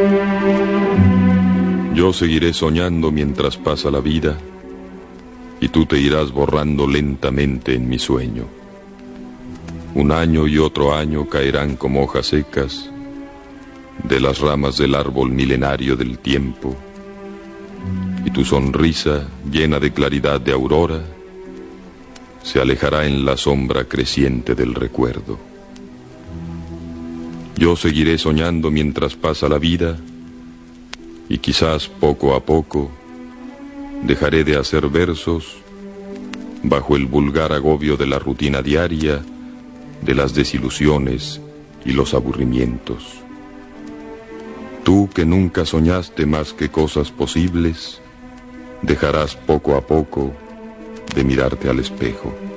Yo seguiré soñando mientras pasa la vida, y tú te irás borrando lentamente en mi sueño. Un año y otro año caerán como hojas secas de las ramas del árbol milenario del tiempo, y tu sonrisa, llena de claridad de aurora, se alejará en la sombra creciente del recuerdo. Yo seguiré soñando mientras pasa la vida, y quizás poco a poco dejaré de hacer versos bajo el vulgar agobio de la rutina diaria, de las desilusiones y los aburrimientos. Tú, que nunca soñaste más que cosas posibles, dejarás poco a poco de mirarte al espejo.